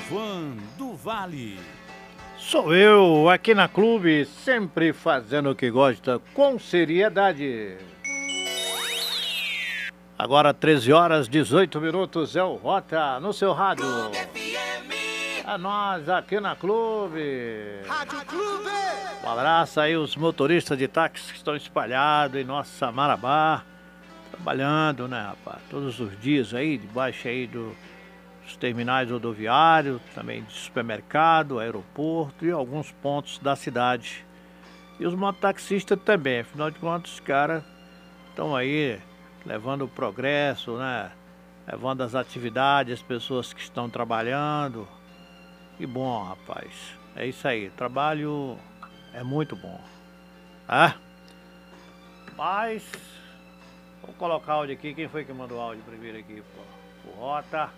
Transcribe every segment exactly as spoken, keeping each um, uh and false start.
Elvan do Vale. Sou eu, aqui na Clube, sempre fazendo o que gosta, com seriedade. Agora treze horas, dezoito minutos, é o Rota no seu rádio. É nós aqui na Clube. Rádio Clube. Um abraço aí os motoristas de táxi que estão espalhados em nossa Marabá. Trabalhando, né, rapaz? Todos os dias aí, debaixo aí do... os terminais rodoviários, também de supermercado, aeroporto e alguns pontos da cidade. E os mototaxistas também, afinal de contas, os caras estão aí levando o progresso, né? Levando as atividades, as pessoas que estão trabalhando. E bom, rapaz, é isso aí, trabalho é muito bom, tá? Mas, vou colocar áudio aqui, quem foi que mandou áudio primeiro aqui, pô? O Rota.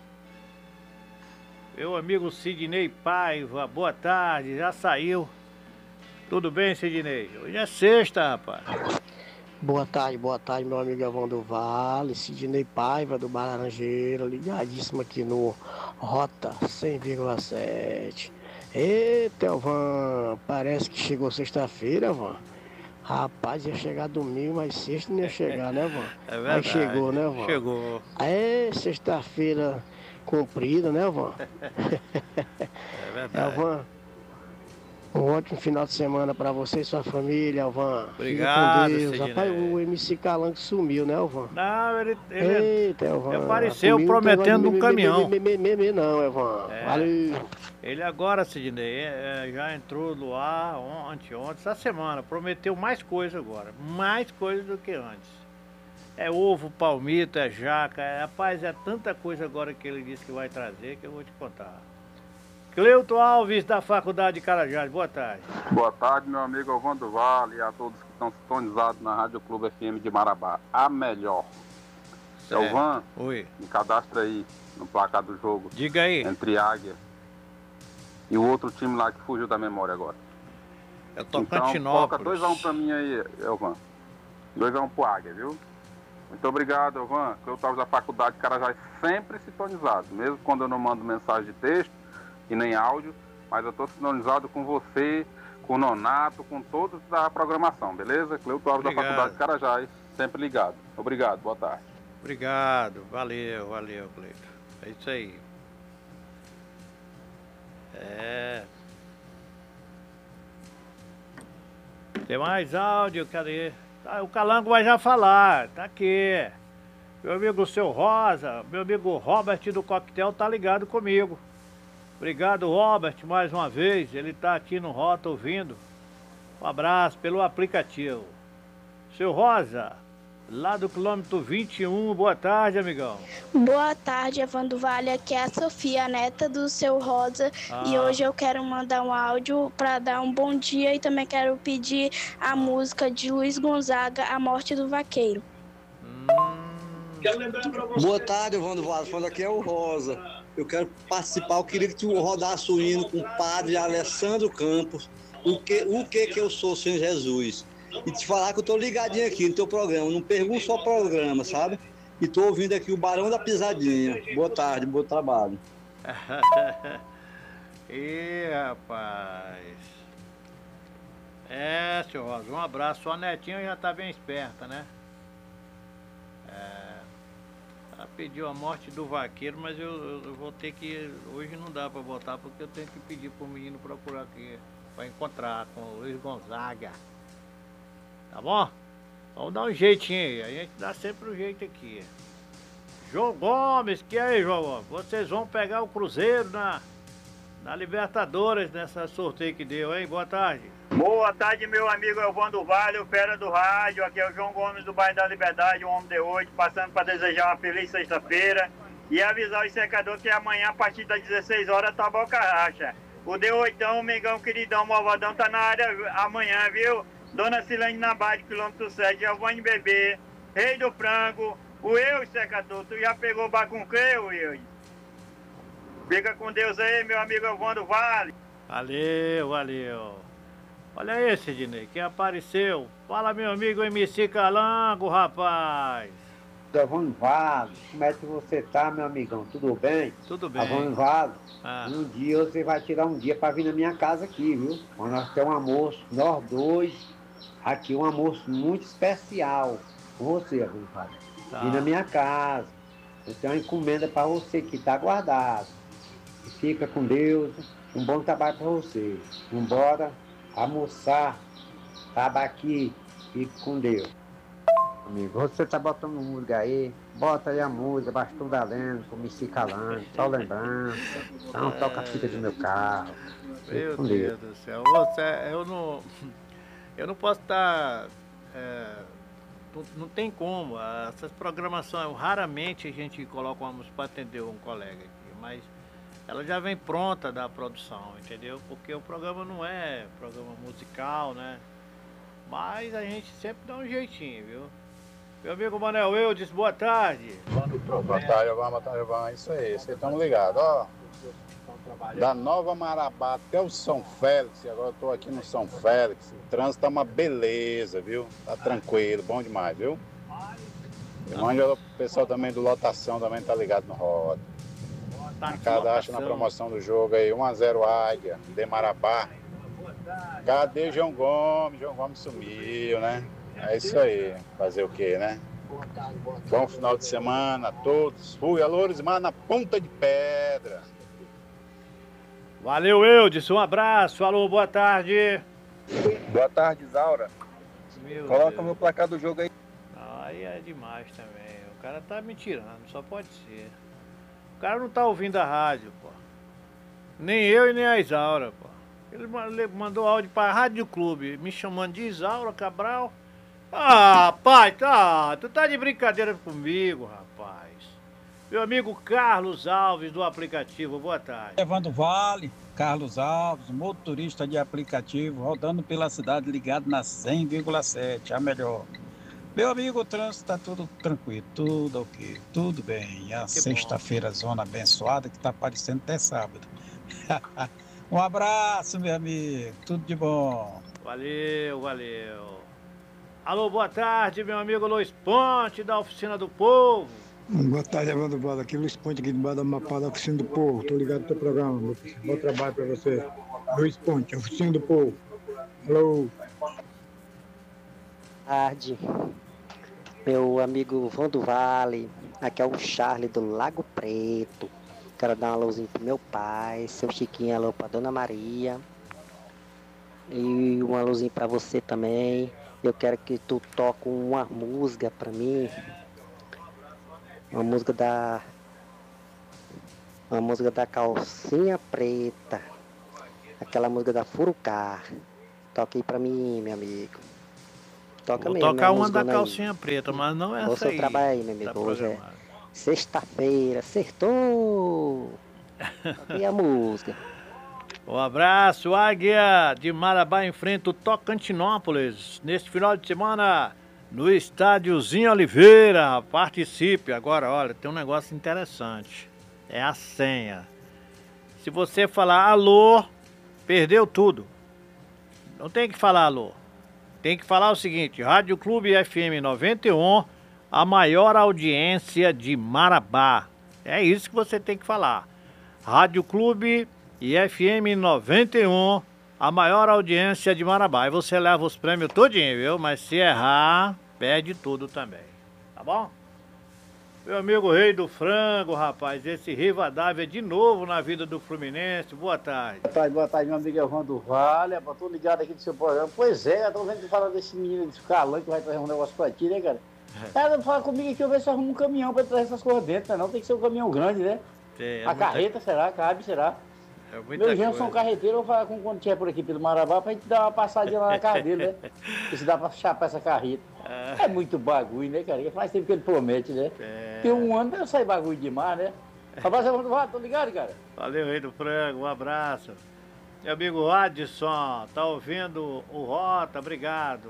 Meu amigo Sidney Paiva, boa tarde, já saiu. Tudo bem, Sidney? Hoje é sexta, rapaz. Boa tarde, boa tarde, meu amigo Elvan do Vale, Sidney Paiva do Bar Laranjeira, ligadíssimo aqui no Rota cem vírgula sete. Eita, Elvan, parece que chegou sexta-feira, Elvan. Rapaz, ia chegar domingo, mas sexta não ia chegar, né, Elvan? É verdade. Mas chegou, né, Elvan? Chegou. É, sexta-feira comprida, né, Elvan? É verdade. Elvan, um ótimo final de semana pra você e sua família, Elvan. Obrigado, Fica com Deus. Sidney. Rapaz, o M C Calango sumiu, né, Elvan? Não, ele, ele, Eita, Elvan. ele apareceu Comigo prometendo não um tem caminhão. me- me- me- me- Não, Elvan. É. Valeu. Ele agora, Sidney, é, é, já entrou no ar ontem, ontem, essa semana. Prometeu mais coisa agora. Mais coisa do que antes. É ovo, palmito, é jaca. É, rapaz, é tanta coisa agora que ele disse que vai trazer que eu vou te contar. Cleuto Alves, da Faculdade de Carajás, boa tarde. Boa tarde, meu amigo Elvan do Vale e a todos que estão sintonizados na Rádio Clube F M de Marabá. A melhor. Certo. Elvan, Oi. me cadastra aí no placar do jogo Diga aí. entre Águia e o outro time lá que fugiu da memória agora. É Então, Tocantinópolis. coloca dois a um pra mim aí, Elvan. dois a um pro Águia, viu? Muito obrigado, Elvan. Eu estava da Faculdade de Carajás sempre sintonizado, mesmo quando eu não mando mensagem de texto e nem áudio, mas eu estou sintonizado com você, com o Nonato, com todos da programação, beleza? Cleuto Alves da Obrigado. Faculdade de Carajás, sempre ligado. Obrigado, boa tarde. Obrigado, valeu, valeu, Cleiton. É isso aí. É. Tem mais áudio, cadê? Ah, o Calango vai já falar, tá aqui. Meu amigo Seu Rosa, meu amigo Robert do Coquetel tá ligado comigo. Obrigado, Robert, mais uma vez. Ele tá aqui no Rota ouvindo. Um abraço pelo aplicativo. Seu Rosa, lá do quilômetro vinte e um, boa tarde, amigão. Boa tarde, Elvan do Vale. Aqui é a Sofia, neta do seu Rosa. Ah. E hoje eu quero mandar um áudio para dar um bom dia e também quero pedir a música de Luiz Gonzaga, A Morte do Vaqueiro. Boa tarde, Elvan do Vale. Falando aqui é o Rosa. Eu quero participar, eu queria que tu rodasse o hino com o padre Alessandro Campos. O que, o que que eu sou sem Jesus? E te falar que eu tô ligadinho aqui no teu programa. Não pergunto só programa, sabe? E tô ouvindo aqui o Barão da Pisadinha. Boa tarde, bom trabalho. Ih, rapaz. É, seu Rosa, um abraço. Sua netinha já tá bem esperta, né? É. Ela pediu a morte do vaqueiro, mas eu, eu- eu vou ter que... Hoje não dá pra botar, porque eu tenho que pedir pro menino procurar aqui, pra encontrar com o Luiz Gonzaga. Tá bom? Vamos dar um jeitinho aí, a gente dá sempre um jeito aqui. João Gomes, que aí, João Gomes? Vocês vão pegar o Cruzeiro na, na Libertadores, nessa sorteio que deu, hein? Boa tarde. Boa tarde, meu amigo Elvan do Vale, o fera do rádio. Aqui é o João Gomes do bairro da Liberdade, um homem de hoje, passando para desejar uma feliz sexta-feira e avisar os secadores que amanhã, a partir das dezesseis horas, tá boca racha. O D oito, o Mengão queridão, malvadão, tá na área amanhã, viu? Dona Silene Nabade, quilômetro sete, Giovanni Bebê, Rei do Frango, o Eu secador. Tu já pegou bacunqueu, Eu? Fica com Deus aí, meu amigo Elvan do Vale. Valeu, valeu. Olha aí, Sidney, quem apareceu? Fala, meu amigo M C Calango, rapaz. Avon Vale, como é que você tá, meu amigão? Tudo bem? Tudo bem. Avon Vale, Ah. um dia você vai tirar um dia para vir na minha casa aqui, viu? Nós temos um almoço, nós dois, aqui um almoço muito especial com você, Avon Vale. Tá. Vir na minha casa. Eu tenho uma encomenda para você que tá guardado. Fica com Deus, um bom trabalho para você. Vambora almoçar, tava aqui, fique com Deus. Amigo, você tá botando música aí, bota aí a música, Bastou da Lenda, com Missy Calando, só lembrança, então toca a fita do meu carro. Meu Deus, Deus do céu, você, eu não, eu não posso estar, é, não, não tem como, essas programações, raramente a gente coloca uma música para atender um colega aqui, mas ela já vem pronta da produção, entendeu? Porque o programa não é programa musical, né? Mas a gente sempre dá um jeitinho, viu? Meu amigo Manel Eudes, boa tarde. Boa tarde, Ivan, boa tarde, Ivan. Isso aí, vocês estão ligados, ó. Da Nova Marabá até o São Félix, agora eu tô aqui no São Félix. O trânsito tá uma beleza, viu? Tá tranquilo, bom demais, viu? E manda o pessoal também do Lotação, também tá ligado no Roda. Tá cadastro na promoção do jogo aí, um a zero Águia, de Marabá. Cadê João Gomes? João Gomes sumiu, né? É isso aí, fazer o quê, né? Bom final de semana a todos. Fui a Lourismar na Ponta de Pedra. Valeu, Eudes, um abraço, alô, boa tarde. Boa tarde, Isaura. Meu Coloca Deus. meu placar do jogo aí. Aí é demais também, o cara tá me tirando, só pode ser. O cara não tá ouvindo a rádio, pô. Nem eu e nem a Isaura, pô. Ele mandou áudio pra Rádio Clube, me chamando de Isaura Cabral. Ah, pai, tá, tu tá de brincadeira comigo, rapaz. Meu amigo Carlos Alves, do aplicativo, boa tarde. Evandro Vale, Carlos Alves, motorista de aplicativo, rodando pela cidade, ligado na cem vírgula sete, a melhor. Meu amigo, o trânsito tá tudo tranquilo, tudo ok, tudo bem. A sexta-feira, zona abençoada, que tá parecendo até sábado. Um abraço, meu amigo, tudo de bom. Valeu, valeu. Alô, boa tarde, meu amigo Luiz Ponte, da Oficina do Povo. Boa tarde, Evandro Vale. Aqui Luiz Ponte, aqui de Barra da Mapá, da Oficina do Povo. Tô ligado no teu programa. Bom trabalho pra você. Luiz Ponte, Oficina do Povo. Alô. Boa tarde, meu amigo Vando Vale. Aqui é o Charlie do Lago Preto. Quero dar uma alôzinha pro meu pai, seu Chiquinho, alô pra Dona Maria. E uma alôzinha pra você também. Eu quero que tu toque uma música pra mim. Uma música da... Uma música da Calcinha Preta. Aquela música da Furucá. Toque aí pra mim, meu amigo. Toca Vou mesmo, tocar minha uma da música, Calcinha Preta, mas não é Ô, essa seu aí. trabalho aí, meu amigo. Tá Hoje é programado. sexta-feira, acertou! E a música? Um abraço, Águia de Marabá enfrenta o Tocantinópolis neste final de semana no Estádiozinho Oliveira. Participe. Agora, olha, tem um negócio interessante. É a senha. Se você falar alô, perdeu tudo. Não tem que falar alô. Tem que falar o seguinte: Rádio Clube F M noventa e um, a maior audiência de Marabá. É isso que você tem que falar. Rádio Clube e F M noventa e um, a maior audiência de Marabá. Aí você leva os prêmios todinho, viu? Mas se errar, perde tudo também. Tá bom? Meu amigo Rei do Frango, rapaz, esse Rivadavia de novo na vida do Fluminense. Boa tarde. Boa tarde, boa tarde, meu amigo Evandro Vale. Tô ligado aqui do seu programa. Pois é, eu tô vendo que falar desse menino de Calã que vai trazer um negócio pra ti, né, cara? Cara, fala comigo aqui, eu ver se arruma um caminhão pra trazer essas coisas dentro, né? Não tem que ser um caminhão grande, né? É, é a muita... carreta, será? Cabe, será? É muita Meu genro coisa. são carreteiros, eu vou falar com quando tiver por aqui pelo Marabá pra gente dar uma passadinha lá na casa dele, né? E se dá pra chapar essa carreta. É muito bagulho, né, cara? Faz tempo que ele promete, né? É. Tem um ano pra sair bagulho demais, né? Rapaz, Evandro Vale, tô ligado, cara? Valeu, Rei do Frango, um abraço. Meu amigo Adson, tá ouvindo o Rota, obrigado.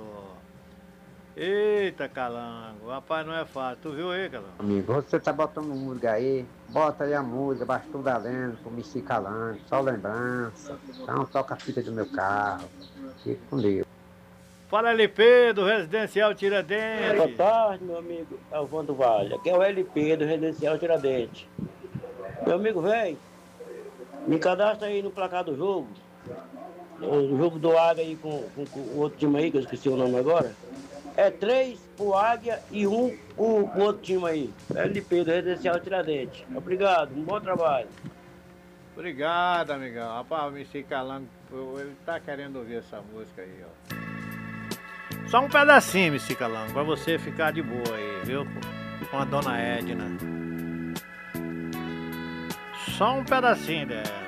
Eita, Calango, rapaz, não é fácil. Tu viu aí, Calango? Amigo, você tá botando música aí, bota aí a música, Bastou da Lenda, com Missy Calando, só lembrança. Então toca a fita do meu carro. Fique com Deus. Fala, L P do Residencial Tiradentes. Boa tarde, meu amigo Elvan do Vale. Aqui é o L P do Residencial Tiradentes. Meu amigo, velho, me cadastra aí no placar do jogo. O jogo do Águia aí com, com, com o outro time aí, que eu esqueci o nome agora. É três pro Águia e um pro, pro outro time aí. L P do Residencial Tiradentes. Obrigado, um bom trabalho. Obrigado, amigão. Rapaz, o M C Calango, ele tá querendo ouvir essa música aí, ó. Só um pedacinho, M C Calango, pra você ficar de boa aí, viu? Com a dona Edna. Só um pedacinho dela.